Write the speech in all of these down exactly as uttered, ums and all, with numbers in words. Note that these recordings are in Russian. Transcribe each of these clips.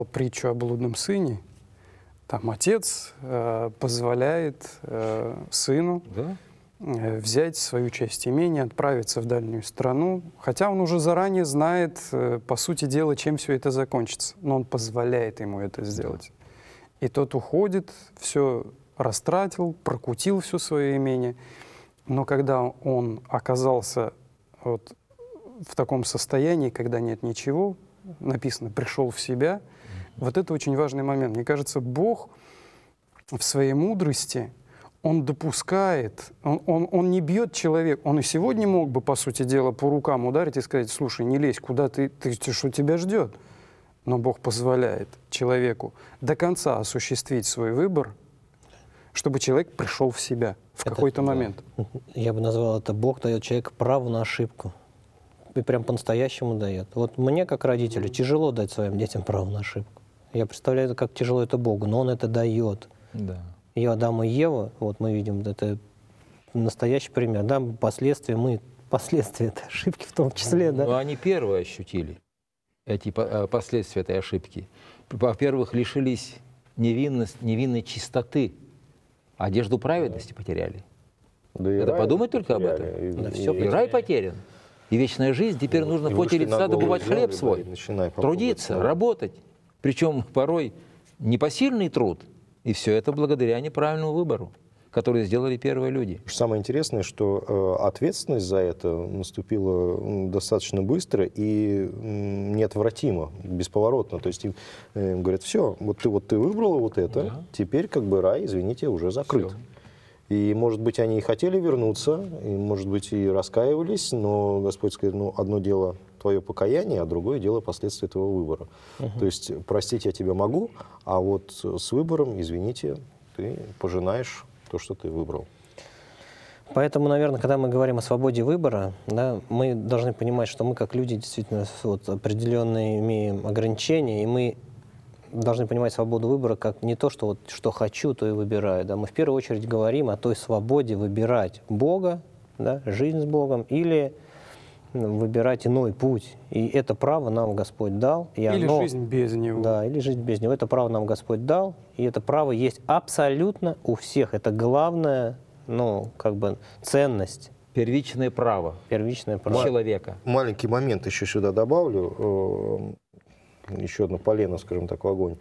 Притчу о блудном сыне. Там отец э, позволяет э, сыну Да? э, взять свою часть имения, отправиться в дальнюю страну, хотя он уже заранее знает, э, по сути дела, чем все это закончится, но он позволяет ему это сделать. И тот уходит, все растратил, прокутил все свое имение, но когда он оказался вот в таком состоянии, когда нет ничего, написано «пришел в себя», вот это очень важный момент. Мне кажется, Бог в своей мудрости, Он допускает, Он, он, он не бьет человека. Он и сегодня мог бы, по сути дела, по рукам ударить и сказать: слушай, не лезь, куда ты, ты, ты что тебя ждет? Но Бог позволяет человеку до конца осуществить свой выбор, чтобы человек пришел в себя в Это- какой-то да. момент. Я бы назвал это: Бог дает человеку право на ошибку. И прям по-настоящему дает. Вот мне, как родителю, тяжело дать своим детям право на ошибку. Я представляю, как тяжело это Богу, но Он это дает. Да. И Адам и Ева, вот мы видим, это настоящий пример. Да, последствия, мы последствия этой ошибки в том числе, да. Но они первые ощутили эти по- э, последствия этой ошибки. Во-первых, лишились невинность, невинной чистоты, одежду праведности потеряли. Да и Это рай подумать только об потеряли, этом. и- Да, и- всё И рай потерян, и вечная жизнь. Теперь нужно и в вышли поте на лица голую добывать землю, хлеб да, свой, и начинай попробовать трудиться, снова. работать. Причем порой непосильный труд. И все это благодаря неправильному выбору, который сделали первые люди. Самое интересное, что э, ответственность за это наступила м, достаточно быстро и м, неотвратимо, бесповоротно. То есть им э, говорят: все, вот ты, вот ты выбрала вот это, Да. теперь как бы рай, извините, уже закрыт. Всё. И, может быть, они и хотели вернуться, и, может быть, и раскаивались, но Господь сказал: ну, одно дело твое покаяние, а другое дело последствия твоего выбора. То есть простить я тебя могу, а вот с выбором, извините, ты пожинаешь то, что ты выбрал. Поэтому, наверное, когда мы говорим о свободе выбора, да, мы должны понимать, что мы, как люди, действительно вот, определенные имеем ограничения, и мы должны понимать свободу выбора как не то, что вот что хочу, то и выбираю. Да. Мы в первую очередь говорим о той свободе выбирать Бога, да, жизнь с Богом, или ну, выбирать иной путь. И это право нам Господь дал. И Или оно- жизнь без Него. Да, или жизнь без него. Это право нам Господь дал, и это право есть абсолютно у всех. Это главная, ну, как бы, ценность, Первичное право первичное право. человека. Маленький момент еще сюда добавлю, э, еще одно полено, скажем так, в огонь.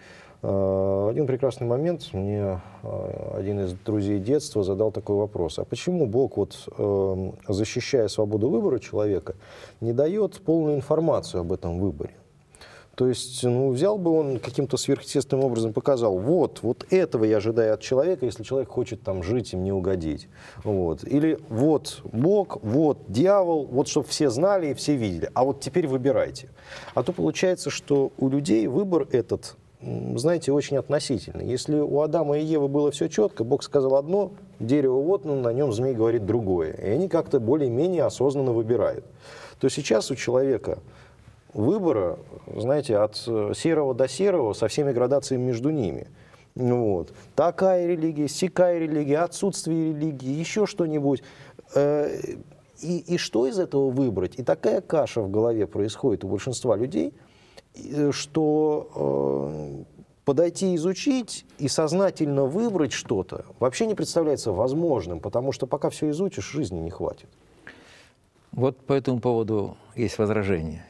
Э, Один прекрасный момент мне э, один из друзей детства задал такой вопрос: а почему Бог, вот, э, защищая свободу выбора человека, не дает полную информацию об этом выборе? То есть, ну, взял бы он каким-то сверхъестественным образом, показал: вот, вот этого я ожидаю от человека, если человек хочет там жить, им не угодить. Вот. Или вот Бог, вот дьявол, вот чтобы все знали и все видели. А вот теперь выбирайте. А то получается, что у людей выбор этот, м, знаете, очень относительный. Если у Адама и Евы было все четко, Бог сказал одно, дерево вот, ну, на нем змей говорит другое. И они как-то более-менее осознанно выбирают. То сейчас у человека выбора, знаете, от серого до серого, со всеми градациями между ними. Ну вот. Такая религия, сякая религия, отсутствие религии, еще что-нибудь. Э, И, и что из этого выбрать? И такая каша в голове происходит у большинства людей, э, что э, подойти изучить и сознательно выбрать что-то вообще не представляется возможным, потому что пока все изучишь, жизни не хватит. Вот по этому поводу есть возражение.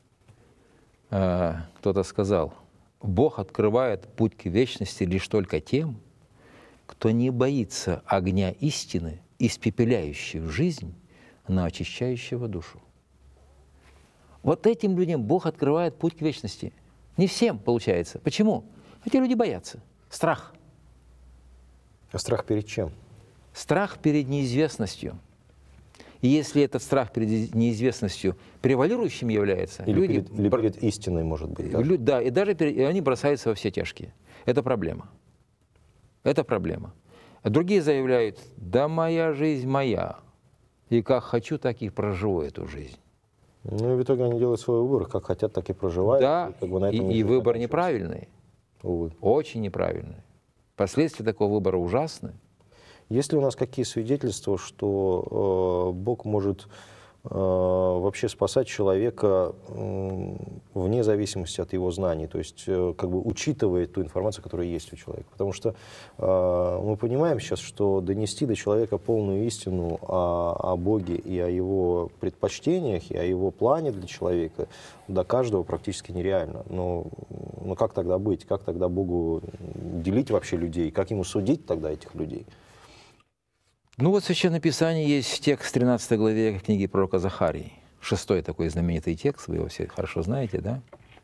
А, Кто-то сказал: Бог открывает путь к вечности лишь только тем, кто не боится огня истины, испепеляющего жизнь, но очищающего душу. Вот этим людям Бог открывает путь к вечности. Не всем получается. Почему? Эти люди боятся. Страх. А страх перед чем? Страх перед неизвестностью. И если этот страх перед неизвестностью превалирующим является, Или, люди, перед, или перед истиной, может быть. Да? лю- да, и даже перед- и они бросаются во все тяжкие. Это проблема. Это проблема. А другие заявляют: да моя жизнь моя, и как хочу, так и проживу эту жизнь. Ну и в итоге они делают свой выбор, как хотят, так и проживают. Да, и, как бы на и, этом и жизнь выбор заканчивается. неправильный, Увы. очень неправильный. Последствия такого выбора ужасны. Есть ли у нас какие свидетельства, что э, Бог может вообще спасать человека вне зависимости от его знаний, то есть как бы учитывая ту информацию, которая есть у человека. Потому что мы понимаем сейчас, что донести до человека полную истину о, о Боге и о его предпочтениях, и о его плане для человека до каждого практически нереально. Но, но как тогда быть? Как тогда Богу делить вообще людей? Как ему судить тогда этих людей? Ну вот в Священном Писании есть текст в тринадцатой главе книги пророка Захарии. Шестой такой знаменитый текст, вы его все хорошо знаете, да?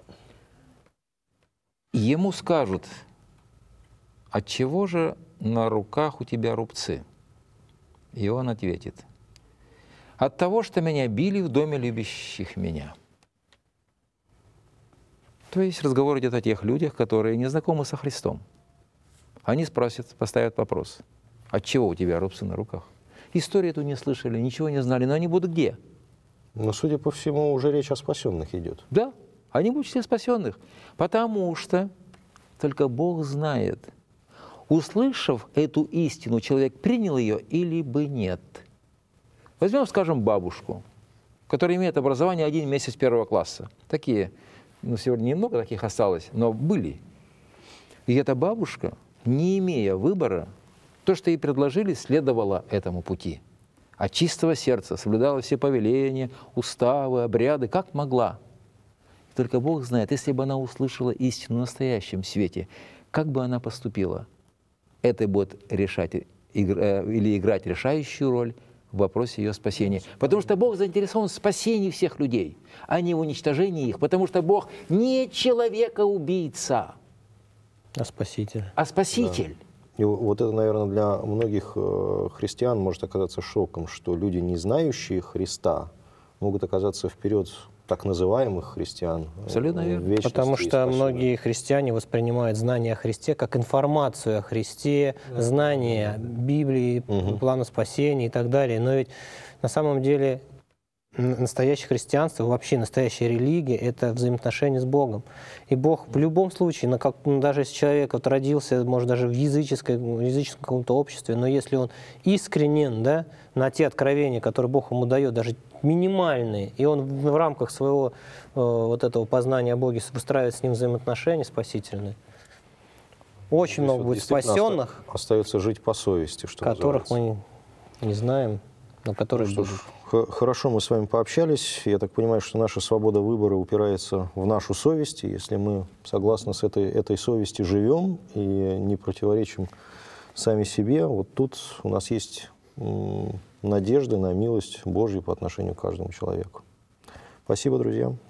Ему скажут: отчего же на руках у тебя рубцы? И он ответит: от того, что меня били в доме любящих меня. То есть разговор идет о тех людях, которые не знакомы со Христом. Они спросят, поставят вопрос: отчего у тебя рубцы на руках? Историю эту не слышали, ничего не знали, но они будут где? Но, судя по всему, уже речь о спасенных идет. Да, они будут все спасенных, потому что только Бог знает, услышав эту истину, человек принял ее или бы нет. Возьмем, скажем, бабушку, которая имеет образование один месяц первого класса. Такие, ну, сегодня немного таких осталось, но были. И эта бабушка, не имея выбора, то, что ей предложили, следовало этому пути. От чистого сердца соблюдала все повеления, уставы, обряды, как могла. И только Бог знает, если бы она услышала истину в настоящем свете, как бы она поступила. Это будет решать или играть решающую роль в вопросе ее спасения. Потому что Бог заинтересован в спасении всех людей, а не в уничтожении их. Потому что Бог не человека-убийца, А спаситель. а спаситель. Да. И вот это, наверное, для многих христиан может оказаться шоком, что люди, не знающие Христа, могут оказаться вперед так называемых христиан. Абсолютно верно. Вечности Потому и что спасения. многие христиане воспринимают знание о Христе как информацию о Христе, знание Библии, Мгм. плана спасения и так далее. Но ведь на самом деле н- настоящее христианство, вообще настоящая религия — это взаимоотношения с Богом. И Бог в любом случае, на как, ну, даже если человек вот родился, может, даже в, языческой, в языческом каком-то обществе, но если он искренен, да, на те откровения, которые Бог ему дает, даже минимальные, и он в, в рамках своего э, вот этого познания о Боге выстраивает с ним взаимоотношения спасительные, очень То есть много вот будет действительно спасенных, оста- остается жить по совести, что которых называется. мы не знаем, но которые Ну что ж, будут. х- хорошо мы с вами пообщались. Я так понимаю, что наша свобода выбора упирается в нашу совесть. И если мы согласно с этой, этой совести живем и не противоречим сами себе, вот тут у нас есть м, надежда на милость Божью по отношению к каждому человеку. Спасибо, друзья.